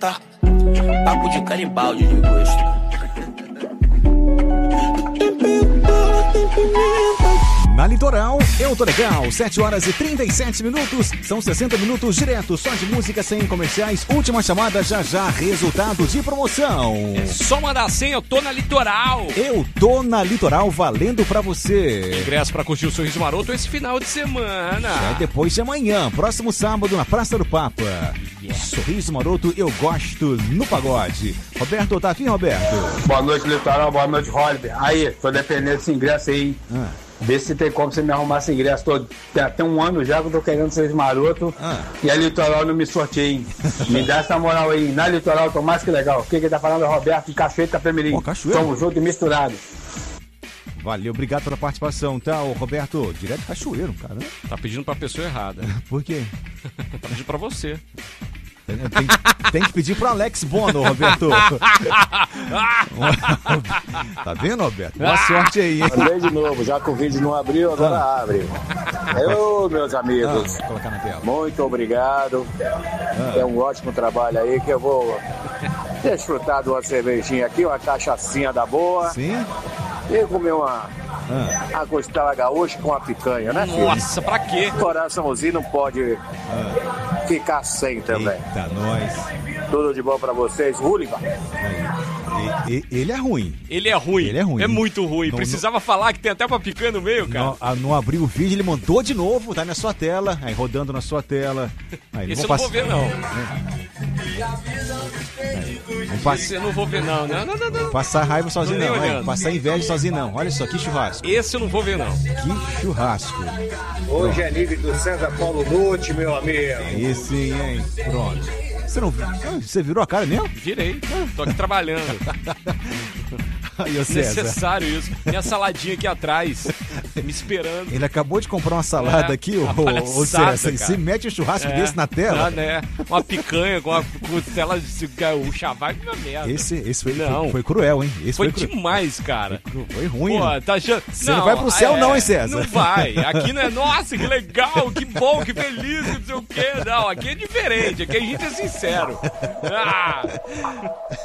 Tá. Papo de canibal de gosto. Na Litoral, eu tô legal, 7 horas e 37 minutos, são 60 minutos direto, só de música sem comerciais, última chamada, já já, resultado de promoção. É só mandar senha, eu tô na Litoral. Eu tô na Litoral, valendo pra você. Ingresso pra curtir o Sorriso Maroto esse final de semana. É depois de amanhã, próximo sábado, na Praça do Papa. Sorriso Maroto, eu gosto no pagode. Roberto, tá afim, Roberto? Boa noite, Litoral, boa noite, Holliday. Aí, tô dependendo desse ingresso aí, hein? Vê se tem como você me arrumar esse ingresso todo. Tem um ano já que eu tô querendo ser maroto e a Litoral não me sorteia, hein? Me dá essa moral aí. Na Litoral, tô mais que legal. O que tá falando é Roberto de Cachoeiro, Itapemirim. Tamo junto e misturado. Valeu, obrigado pela participação, tá, ô Roberto? Direto Cachoeiro, cara. Tá pedindo pra pessoa errada. Por quê? Tá pedindo pra você. Tem que pedir pro Alex Bono, Roberto. Tá vendo, Roberto? Boa sorte aí, hein? Mandei de novo, já que o vídeo não abriu, agora abre. Meus amigos, colocar na tela. Muito obrigado. É um ótimo trabalho aí que eu vou desfrutar de uma cervejinha aqui, uma cachaçinha da boa. Sim. E comer uma costela gaúcha com a picanha, né, filho? Nossa, pra quê? Coraçãozinho não pode ficar sem também. Eita, nós. Tudo de bom pra vocês, Hooligan. Ele é ruim. Ele é ruim. Ele é ruim. É muito ruim. Precisava falar que tem até uma picanha no meio, cara. Não abriu o vídeo, ele mandou de novo, tá na sua tela, aí rodando na sua tela. Aí, esse eu não vou ver, não. Esse eu não vou ver, não. Não. Passar raiva sozinho, não. Passar inveja sozinho, não. Olha só, que churrasco. Esse eu não vou ver, não. Que churrasco. Hoje é livre do César Paulo Nucci, meu amigo. Esse, hein? Pronto. Você não viu? Você virou a cara mesmo? Virei. Tô aqui trabalhando. Aí, ô César. Necessário isso. Minha saladinha aqui atrás, me esperando. Ele acabou de comprar uma salada aqui, ô César. Você mete um churrasco desse na tela? Né? Uma picanha com a costela, o chavai, uma merda. Esse foi cruel, hein? Esse foi demais, cara. Foi ruim. Pô, tá achando... Você não vai pro céu não, hein, César? Não vai. Aqui não é, nossa, que legal, que bom, que feliz, que não sei o quê. Não, aqui é diferente. Aqui a gente é sincero.